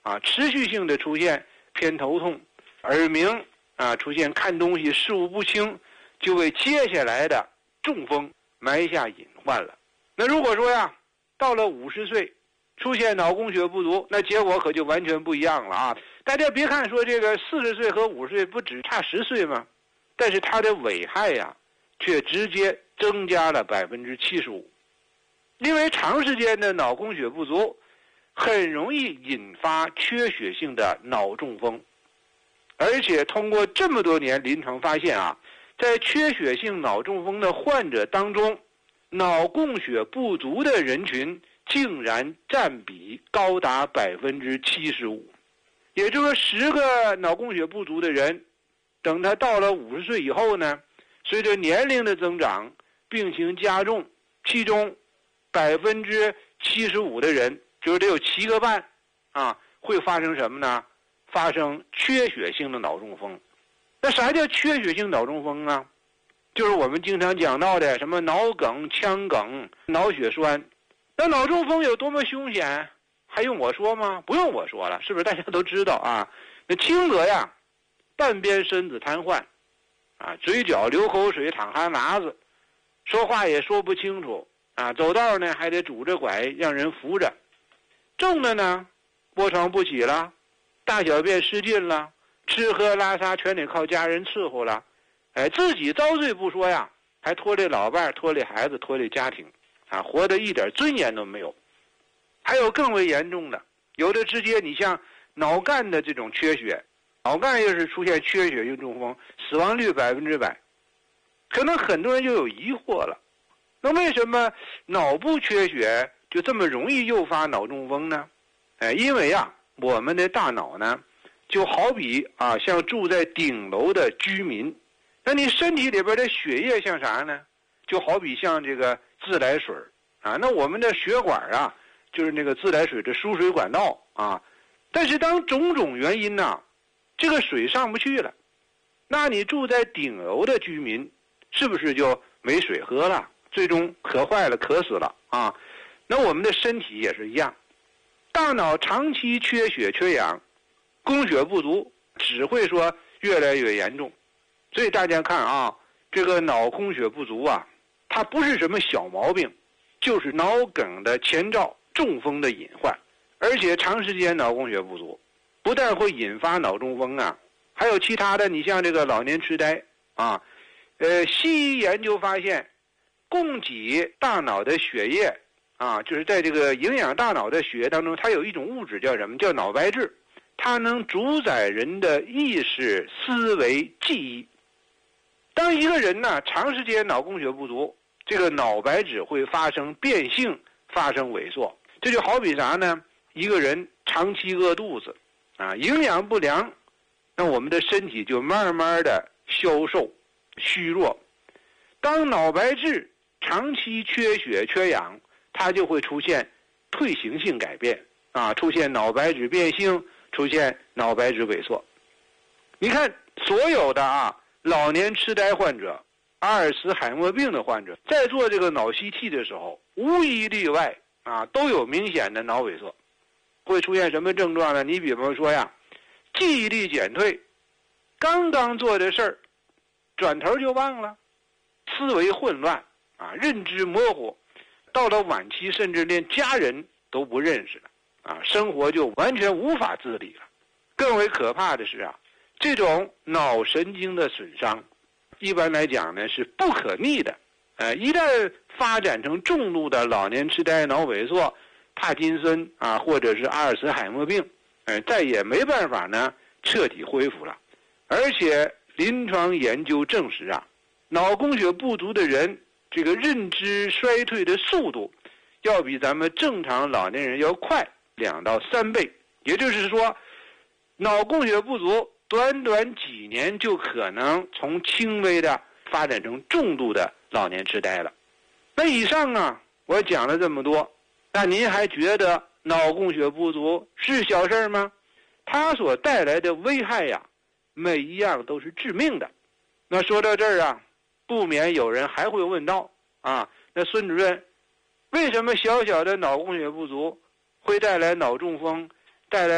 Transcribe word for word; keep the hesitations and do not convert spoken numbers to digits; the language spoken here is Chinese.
啊，持续性的出现偏头痛、耳鸣啊，出现看东西视物不清，就为接下来的中风埋下隐患了。那如果说呀，到了五十岁出现脑供血不足，那结果可就完全不一样了啊！大家别看说这个四十岁和五十岁不只差十岁吗？但是它的危害呀，却直接增加了百分之七十五。因为长时间的脑供血不足，很容易引发缺血性的脑中风。而且通过这么多年临床发现啊，在缺血性脑中风的患者当中，脑供血不足的人群竟然占比高达百分之七十五。也就是说，十个脑供血不足的人，等他到了五十岁以后呢，随着年龄的增长，病情加重，其中百分之七十五的人，就是得有七个半啊，会发生什么呢？发生缺血性的脑中风。那啥叫缺血性脑中风啊？就是我们经常讲到的什么脑梗、腔梗、脑血栓。那脑中风有多么凶险，还用我说吗？不用我说了，是不是大家都知道啊？那轻则呀，半边身子瘫痪，啊，嘴角流口水、淌哈喇子，说话也说不清楚，啊，走道呢还得拄着拐让人扶着。重的呢，卧床不起了，大小便失禁了，吃喝拉撒全得靠家人伺候了，哎，自己遭罪不说呀，还拖累老伴、拖累孩子、拖累家庭，啊，活得一点尊严都没有。还有更为严重的，有的直接你像脑干的这种缺血，脑干要是出现缺血性中风，死亡率百分之百。可能很多人就有疑惑了，那为什么脑部缺血就这么容易诱发脑中风呢？哎，因为啊，我们的大脑呢，就好比啊，像住在顶楼的居民，那你身体里边的血液像啥呢？就好比像这个自来水啊，那我们的血管啊，就是那个自来水的输水管道啊。但是当种种原因呢、啊，这个水上不去了，那你住在顶楼的居民是不是就没水喝了？最终渴坏了、渴死了啊！那我们的身体也是一样，大脑长期缺血缺氧，供血不足，只会说越来越严重。所以大家看啊，这个脑供血不足啊，它不是什么小毛病，就是脑梗的前兆，中风的隐患。而且长时间脑供血不足，不但会引发脑中风啊，还有其他的，你像这个老年痴呆啊，呃，西医研究发现，供给大脑的血液啊，就是在这个营养大脑的血液当中，它有一种物质叫什么？叫脑白质，它能主宰人的意识、思维、记忆。当一个人呢长时间脑供血不足，这个脑白质会发生变性，发生萎缩。这就好比啥呢？一个人长期饿肚子啊，营养不良，那我们的身体就慢慢的消瘦、虚弱。当脑白质长期缺血缺氧，它就会出现退行性改变啊，出现脑白质变性，出现脑白质萎缩。你看所有的啊老年痴呆患者、阿尔茨海默病的患者，在做这个脑 C T 的时候，无一例外啊都有明显的脑萎缩。会出现什么症状呢？你比方说呀，记忆力减退，刚刚做的事儿，转头就忘了，思维混乱啊，认知模糊，到了晚期甚至连家人都不认识了啊，生活就完全无法自理了。更为可怕的是啊，这种脑神经的损伤，一般来讲呢是不可逆的，呃，一旦发展成重度的老年痴呆、脑萎缩、帕金森啊，或者是阿尔茨海默病，呃，再也没办法呢彻底恢复了。而且临床研究证实啊，脑供血不足的人，这个认知衰退的速度，要比咱们正常老年人要快两到三倍。也就是说，脑供血不足，短短几年就可能从轻微的发展成重度的老年痴呆了。那以上啊，我讲了这么多。那您还觉得脑供血不足是小事吗？它所带来的危害呀，每一样都是致命的。那说到这儿啊，不免有人还会问到啊，那孙主任，为什么小小的脑供血不足会带来脑中风，带来